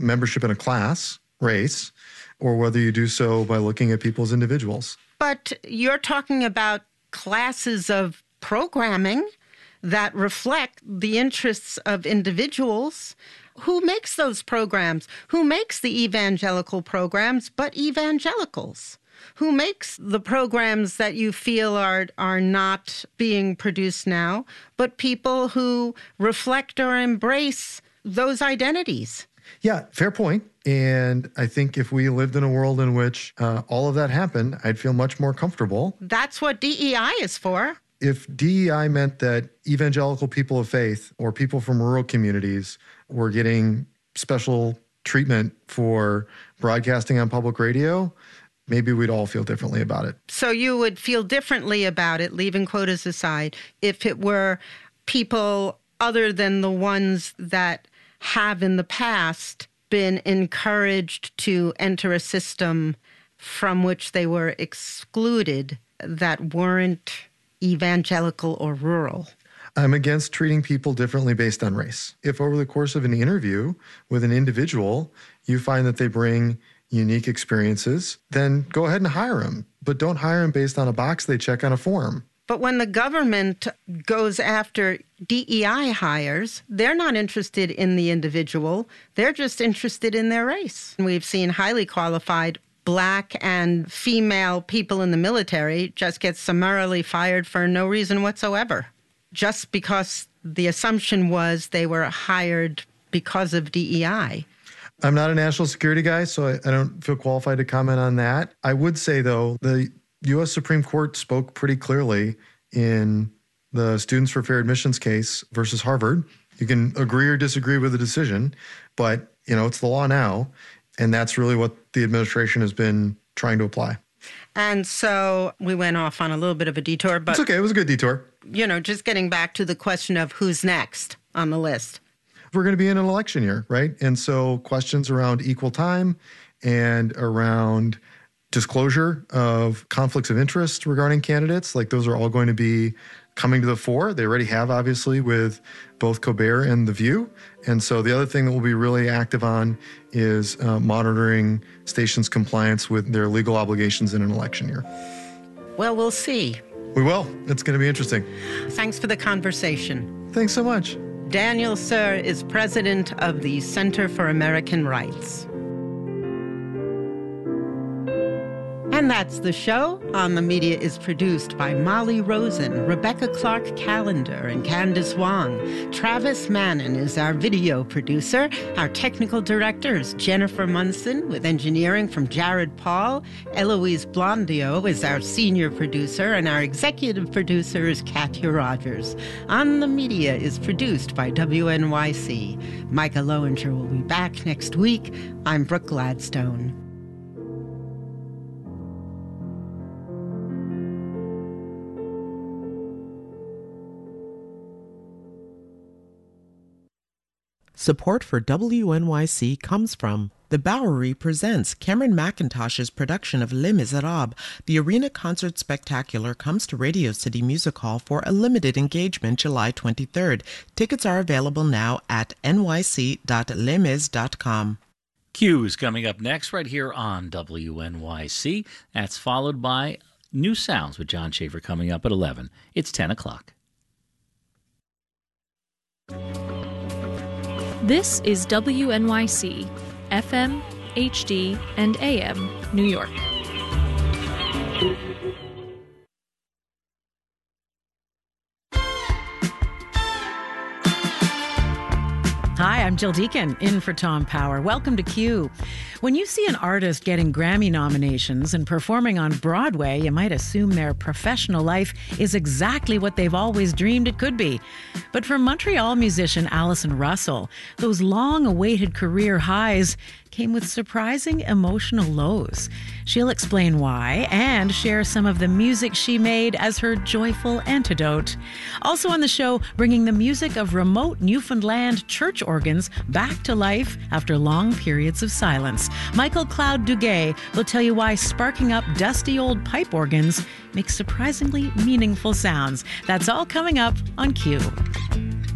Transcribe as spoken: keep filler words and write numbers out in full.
membership in a class, race, or whether you do so by looking at people as individuals. But you're talking about classes of programming that reflect the interests of individuals. Who makes those programs? Who makes the evangelical programs but evangelicals? Who makes the programs that you feel are are not being produced now, but people who reflect or embrace those identities? Yeah, fair point. And I think if we lived in a world in which uh, all of that happened, I'd feel much more comfortable. That's what D E I is for. If D E I meant that evangelical people of faith or people from rural communities were getting special treatment for broadcasting on public radio, maybe we'd all feel differently about it. So you would feel differently about it, leaving quotas aside, if it were people other than the ones that have in the past been encouraged to enter a system from which they were excluded that weren't evangelical or rural. I'm against treating people differently based on race. If over the course of an interview with an individual, you find that they bring unique experiences, then go ahead and hire them. But don't hire them based on a box they check on a form. But when the government goes after D E I hires, they're not interested in the individual. They're just interested in their race. We've seen highly qualified Black and female people in the military just get summarily fired for no reason whatsoever, just because the assumption was they were hired because of D E I. I'm not a national security guy, so I, I don't feel qualified to comment on that. I would say, though, the U S Supreme Court spoke pretty clearly in the Students for Fair Admissions case versus Harvard. You can agree or disagree with the decision, but, you know, it's the law now, and that's really what the administration has been trying to apply. And so we went off on a little bit of a detour, but... It's okay. It was a good detour. You know, just getting back to the question of who's next on the list. We're going to be in an election year, right? And so questions around equal time and around disclosure of conflicts of interest regarding candidates, like those are all going to be coming to the fore. They already have, obviously, with both Colbert and The View. And so the other thing that we'll be really active on is uh, monitoring stations' compliance with their legal obligations in an election year. Well, we'll see. We will. It's going to be interesting. Thanks for the conversation. Thanks so much. Daniel Suhr is president of the Center for American Rights. And that's the show. On the Media is produced by Molly Rosen, Rebecca Clark Callender, and Candace Wong. Travis Mannon is our video producer. Our technical director is Jennifer Munson, with engineering from Jared Paul. Eloise Blondio is our senior producer, and our executive producer is Katya Rogers. On the Media is produced by W N Y C. Micah Lowinger will be back next week. I'm Brooke Gladstone. Support for W N Y C comes from The Bowery presents Cameron McIntosh's production of Les Miserables. The Arena Concert Spectacular comes to Radio City Music Hall for a limited engagement July twenty-third. Tickets are available now at n y c dot les mis dot com. Q's coming up next right here on W N Y C. That's followed by New Sounds with John Schaefer coming up at eleven. It's ten o'clock. This is W N Y C, F M, H D, and A M, New York. Hi, I'm Jill Deacon, in for Tom Power. Welcome to Q. When you see an artist getting Grammy nominations and performing on Broadway, you might assume their professional life is exactly what they've always dreamed it could be. But for Montreal musician Alison Russell, those long-awaited career highs came with surprising emotional lows. She'll explain why and share some of the music she made as her joyful antidote. Also on the show, bringing the music of remote Newfoundland church organs back to life after long periods of silence. Michael Cloud Duguay will tell you why sparking up dusty old pipe organs makes surprisingly meaningful sounds. That's all coming up on Q.